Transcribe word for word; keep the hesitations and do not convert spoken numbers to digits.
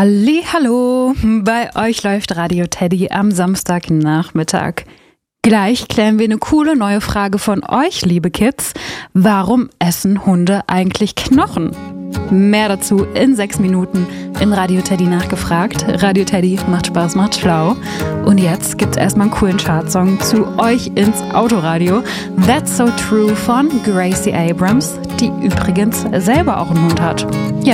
Hallihallo, bei euch läuft Radio Teddy am Samstagnachmittag. Gleich klären wir eine coole neue Frage von euch, liebe Kids. Warum essen Hunde eigentlich Knochen? Mehr dazu in sechs Minuten in Radio Teddy nachgefragt. Radio Teddy macht Spaß, macht schlau. Und jetzt gibt's erstmal einen coolen Chartsong zu euch ins Autoradio. That's So True von Gracie Abrams, die übrigens selber auch einen Hund hat. Ja.